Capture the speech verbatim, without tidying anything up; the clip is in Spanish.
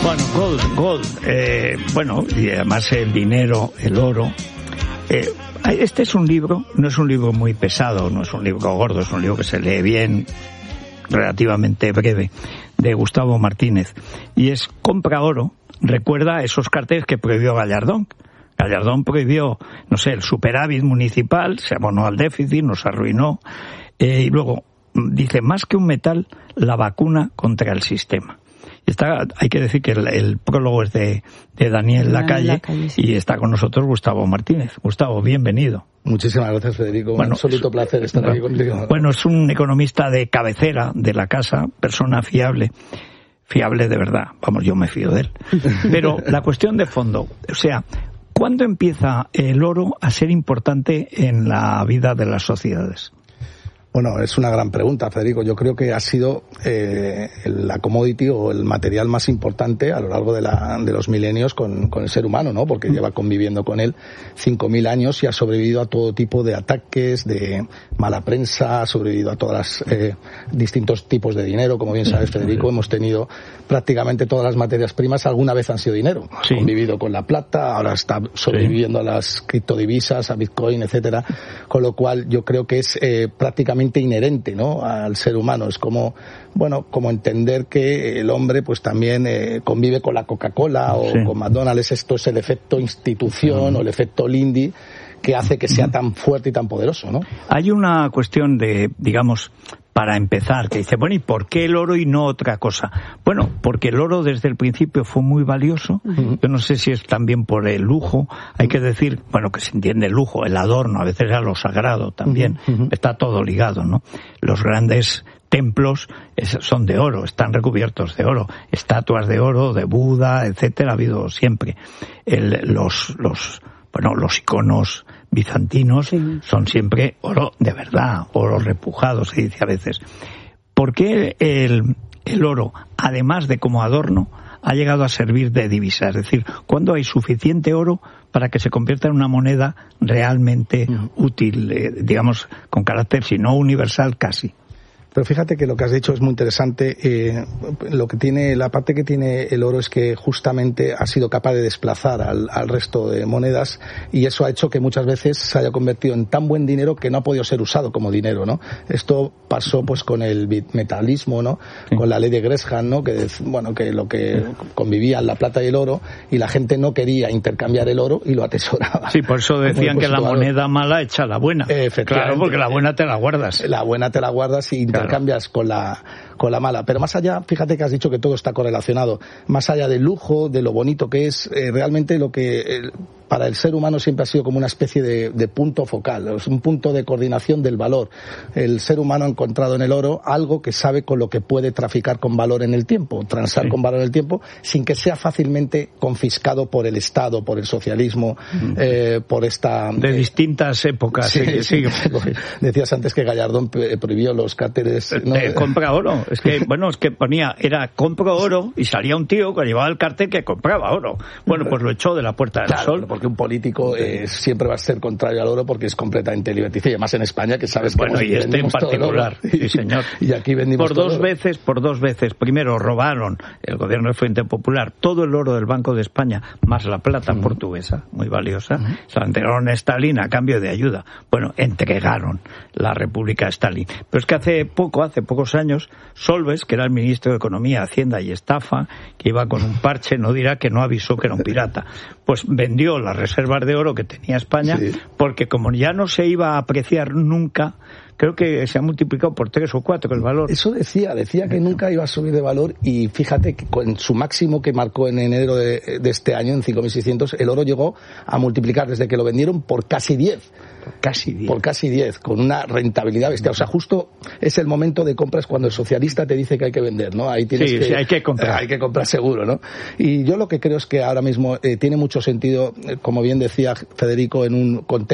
Bueno, gold, gold. Eh, bueno, y además el dinero, el oro. Eh, este es un libro, no es un libro muy pesado, no es un libro gordo, es un libro que se lee bien, relativamente breve, de Gustavo Martínez. Y es Compra Oro. Recuerda esos carteles que prohibió Gallardón. Gallardón prohibió, no sé, el superávit municipal, se abonó al déficit, nos arruinó. Eh, y luego dice, más que un metal, la vacuna contra el sistema. Está, hay que decir que el, el prólogo es de, de Daniel Lacalle, Lacalle sí. Y está con nosotros Gustavo Martínez. Gustavo, bienvenido. Muchísimas gracias, Federico. Bueno, un absoluto placer estar bueno, aquí contigo. Bueno, es un economista de cabecera de la casa, persona fiable. Fiable de verdad. Vamos, yo me fío de él. Pero la cuestión de fondo, o sea, ¿cuándo empieza el oro a ser importante en la vida de las sociedades? Bueno, es una gran pregunta, Federico. Yo creo que ha sido eh, la commodity o el material más importante a lo largo de, la, de los milenios con, con el ser humano, ¿no? Porque lleva conviviendo con él cinco mil años y ha sobrevivido a todo tipo de ataques, de mala prensa, ha sobrevivido a todos los eh, distintos tipos de dinero. Como bien sabes, Federico, hemos tenido prácticamente todas las materias primas alguna vez han sido dinero. Ha sí. convivido con la plata, ahora está sobreviviendo sí. a las criptodivisas, a Bitcoin, etcétera. Con lo cual yo creo que es eh, prácticamente inherente, ¿no?, al ser humano. Es como, bueno, como entender que el hombre pues también eh, convive con la Coca-Cola o sí. con McDonald's. Esto es el efecto institución uh-huh. o el efecto Lindy que hace que sea tan fuerte y tan poderoso, ¿no? Hay una cuestión de, digamos, para empezar, que dice, bueno, ¿y por qué el oro y no otra cosa? Bueno, porque el oro desde el principio fue muy valioso. Uh-huh. Yo no sé si es también por el lujo. Hay que decir, bueno, que se entiende el lujo, el adorno, a veces era lo sagrado también. Uh-huh. Está todo ligado, ¿no? Los grandes templos son de oro, están recubiertos de oro. Estatuas de oro, de Buda, etcétera, ha habido siempre. El, los, los, bueno, los iconos bizantinos sí. son siempre oro de verdad, oro repujado, se dice a veces. ¿Por qué el, el oro, además de como adorno, ha llegado a servir de divisa? Es decir, ¿cuándo hay suficiente oro para que se convierta en una moneda realmente mm. útil, eh, digamos, con carácter, si no universal, casi? Pero fíjate que lo que has dicho es muy interesante. Eh, lo que tiene, la parte que tiene el oro es que justamente ha sido capaz de desplazar al, al resto de monedas y eso ha hecho que muchas veces se haya convertido en tan buen dinero que no ha podido ser usado como dinero, ¿no? Esto pasó pues con el bimetalismo, ¿no? Sí. Con la ley de Gresham, ¿no? Que bueno, que lo que convivían la plata y el oro y la gente no quería intercambiar el oro y lo atesoraba. Sí, por eso decían que la moneda mala echa la buena. Claro, porque la buena te la guardas. La buena te la guardas y intercambias con la con la mala. Pero más allá, fíjate que has dicho que todo está correlacionado. Más allá del lujo, de lo bonito que es, eh, realmente lo que eh, para el ser humano siempre ha sido como una especie de, de punto focal, es un punto de coordinación del valor. El ser humano ha encontrado en el oro algo que sabe con lo que puede traficar con valor en el tiempo, transar sí. con valor en el tiempo, sin que sea fácilmente confiscado por el Estado, por el socialismo, mm. eh, por esta... De eh, distintas épocas. Sí, sí, sí. Decías antes que Gallardón prohibió los cárteles... ¿no? Eh, compra oro. Es que, bueno, es que ponía, era compro oro y salía un tío que llevaba el cartel que compraba oro. Bueno, pues lo echó de la Puerta del claro, Sol. Porque un político eh, siempre va a ser contrario al oro porque es completamente liberticida. Y además en España, que sabes que... Bueno, y este en particular, sí señor. Y aquí vendimos por dos todo veces, por dos veces. Primero robaron el gobierno del Frente Popular todo el oro del Banco de España, más la plata uh-huh. portuguesa, muy valiosa. Uh-huh. Se la entregaron a Stalin a cambio de ayuda. Bueno, entregaron la República a Stalin. Pero es que hace poco, hace pocos años, Solbes, que era el ministro de Economía, Hacienda y Estafa, que iba con un parche, no dirá que no avisó que era un pirata, pues vendió las reservas de oro que tenía España, sí. porque como ya no se iba a apreciar nunca, creo que se ha multiplicado por tres o cuatro el valor. Eso decía, decía que nunca iba a subir de valor y fíjate que con su máximo que marcó en enero de, de este año, en cinco mil seiscientos, el oro llegó a multiplicar desde que lo vendieron por casi diez. Por casi diez. Por casi diez, con una rentabilidad bestial. O sea, justo es el momento de compras cuando el socialista te dice que hay que vender, ¿no? Ahí tienes sí, que... Sí, hay que comprar. Eh, hay que comprar seguro, ¿no? Y yo lo que creo es que ahora mismo eh, tiene mucho sentido, eh, como bien decía Federico, en un contexto